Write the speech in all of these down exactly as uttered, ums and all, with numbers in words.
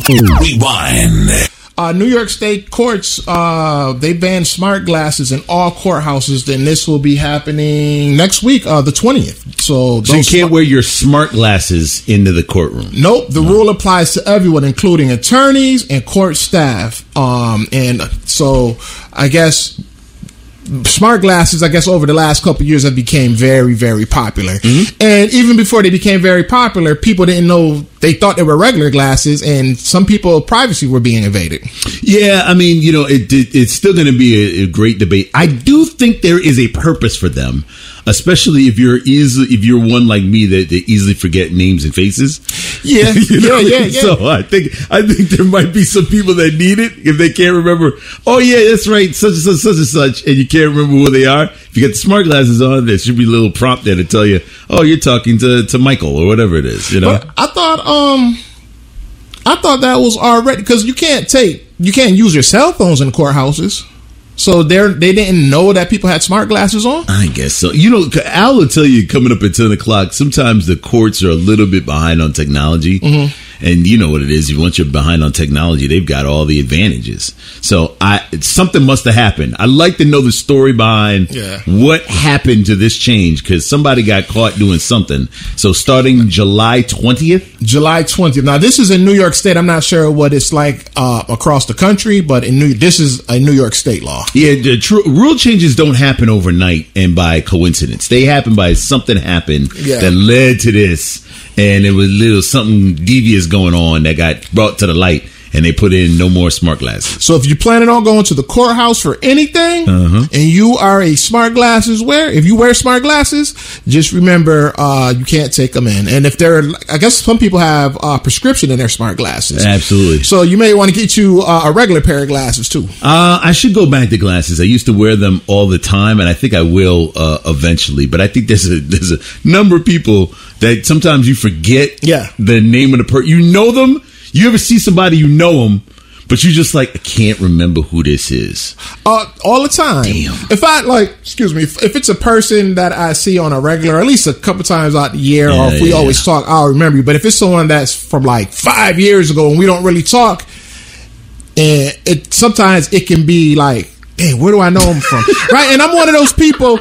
Rewind. Uh, New York State courts, uh, they banned smart glasses in all courthouses. Then this will be happening next week, uh, the twentieth. So, so you can't smart- wear your smart glasses into the courtroom. Nope. The no. rule applies to everyone, including attorneys and court staff. Um, and so I guess smart glasses, I guess, over the last couple of years have became very, very popular. Mm-hmm. And even before they became very popular, people didn't know, they thought they were regular glasses, and some people's privacy were being invaded. Yeah, I mean, you know, it, it it's still going to be a, a great debate. I do think there is a purpose for them, especially if you're easily, if you're one like me that, that easily forget names and faces. Yeah, you know? yeah, yeah, yeah. So I think I think there might be some people that need it if they can't remember. Oh yeah, that's right, such and such, such and such, and you can't remember who they are. If you got the smart glasses on, there should be a little prompt there to tell you, oh, you're talking to, to Michael or whatever it is. You know, but I thought, um, I thought that was already, because you can't take, you can't use your cell phones in courthouses. So they they didn't know that people had smart glasses on? I guess so. You know, Al will tell you coming up at ten o'clock, sometimes the courts are a little bit behind on technology. Mm-hmm. And you know what it is. Once you're behind on technology, they've got all the advantages. So I something must have happened. I'd like to know the story behind yeah. what happened to this change, because somebody got caught doing something. So starting July twentieth? July twentieth. Now, this is in New York State. I'm not sure what it's like uh, across the country, but in New this is a New York State law. Yeah, the tr- rule changes don't happen overnight and by coincidence. They happen by something happened yeah. that led to this. And it was a little something devious going on that got brought to the light, and they put in no more smart glasses. So if you're planning on going to the courthouse for anything, uh-huh. and you are a smart glasses wearer, if you wear smart glasses, just remember uh, you can't take them in. And if they're, I guess some people have a uh, prescription in their smart glasses. Absolutely. So you may want to get you uh, a regular pair of glasses too. Uh, I should go back to glasses. I used to wear them all the time, and I think I will uh, eventually. But I think there's a there's a number of people that sometimes you forget yeah. the name of the person. You know them. You ever see somebody, you know them, but you just like, I can't remember who this is. Uh, all the time. Damn. If I, like, excuse me, if, if it's a person that I see on a regular, at least a couple times out the year, yeah, or if we yeah. always talk, I'll remember you. But if it's someone that's from like five years ago and we don't really talk, and it sometimes it can be like, hey, where do I know him from? Right? And I'm one of those people.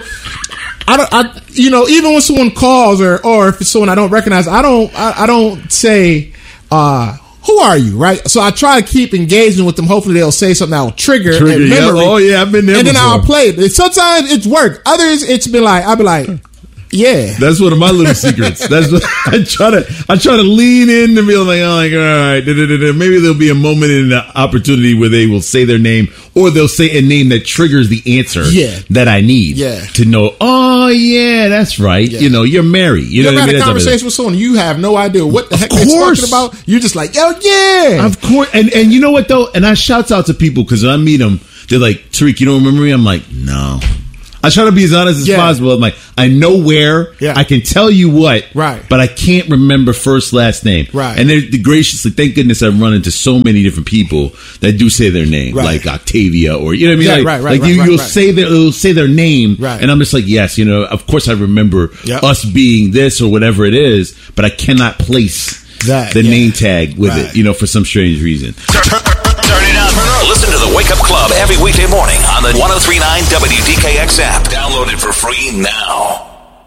I don't, I, you know, even when someone calls or, or if it's someone I don't recognize, I don't, I, I don't say, uh, who are you, right? So I try to keep engaging with them. Hopefully they'll say something that will trigger, trigger yeah. memory. Oh yeah, I've been there. And before. then I'll play it. Sometimes it's worked. Others, it's been like, I'll be like, yeah. That's one of my little secrets. That's what I try to, I try to lean in and be like, oh, like, all right, da, da, da, da. Maybe there'll be a moment in the opportunity where they will say their name, or they'll say a name that triggers the answer yeah. that I need yeah. to know. Oh yeah, that's right. Yeah. You know, you're married. You, you know ever what had I mean? a conversation with someone you have no idea what the of heck course. they're talking about? You're just like, yo, yeah, of course. And and you know what though? And I shouts out to people because when I meet them, they're like, Tariq, you don't remember me? I'm like, no. I try to be as honest as yeah. possible. I'm like, I know where, yeah. I can tell you what, right. but I can't remember first, last name. Right. And they're, they're graciously, thank goodness I've run into so many different people that do say their name, right. like Octavia or, you know what I mean? Yeah, like, right, right, like right, you, right, you'll right. say their, they'll say their name, right. and I'm just like, yes, you know, of course I remember yep. us being this or whatever it is, but I cannot place that, the yeah. name tag with right. it, you know, for some strange reason. Turn it up. Listen to the Wake Up Club every weekday morning on the one oh three point nine W D K X app. Download it for free now.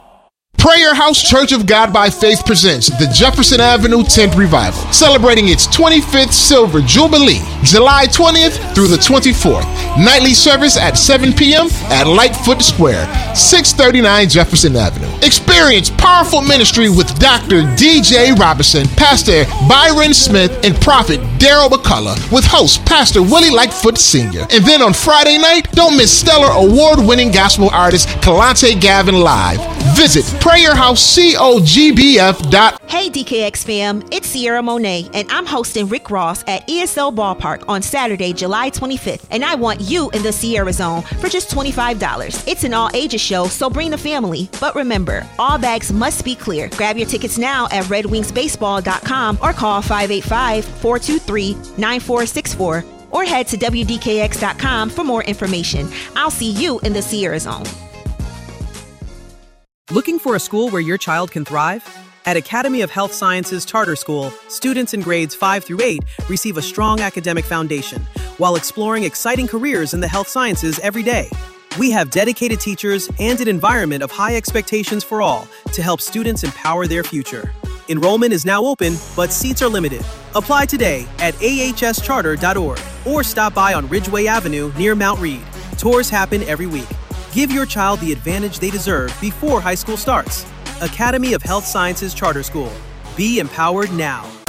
Prayer House Church of God by Faith presents the Jefferson Avenue tenth Revival, celebrating its twenty-fifth Silver Jubilee, July twentieth through the twenty-fourth. Nightly service at seven p.m. at Lightfoot Square, six thirty-nine Jefferson Avenue. Experience powerful ministry with Doctor D J Robinson, Pastor Byron Smith, and Prophet Daryl McCullough, with host Pastor Willie Lightfoot Senior And then on Friday night, don't miss stellar award-winning gospel artist Kalante Gavin live. Visit prayer house cogb dot. Hey D K X fam, it's Sierra Monet, and I'm hosting Rick Ross at E S L Ballpark on Saturday, July twenty-fifth, and I want you in the Sierra Zone for just twenty-five dollars. It's an all-ages show, so bring the family. But remember, all bags must be clear. Grab your tickets now at red wings baseball dot com or call five eight five, four two three, nine four six four or head to W D K X dot com for more information. I'll see you in the Sierra Zone. Looking for a school where your child can thrive? At Academy of Health Sciences Charter School, students in grades five through eight receive a strong academic foundation while exploring exciting careers in the health sciences every day. We have dedicated teachers and an environment of high expectations for all to help students empower their future. Enrollment is now open, but seats are limited. Apply today at a h s charter dot org or stop by on Ridgeway Avenue near Mount Read. Tours happen every week. Give your child the advantage they deserve before high school starts. Academy of Health Sciences Charter School. Be empowered now.